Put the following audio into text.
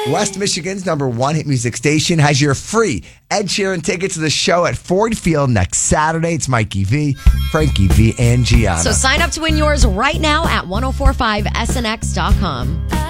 West Michigan's number one hit music station has your free Ed Sheeran tickets to the show at Ford Field next Saturday. It's Mikey V, Frankie V, and Gianna. So sign up to win yours right now at 1045snx.com.